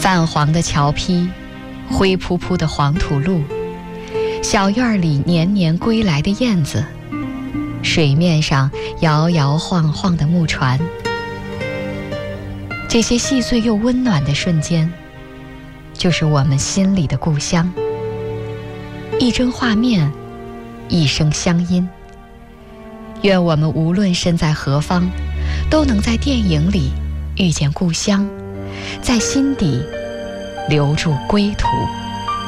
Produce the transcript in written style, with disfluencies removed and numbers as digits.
泛黄的桥坯，灰扑扑的黄土路，小院里年年归来的燕子，水面上摇摇晃晃的木船。这些细碎又温暖的瞬间，就是我们心里的故乡。一帧画面，一声乡音。愿我们无论身在何方，都能在电影里遇见故乡，在心底留住归途。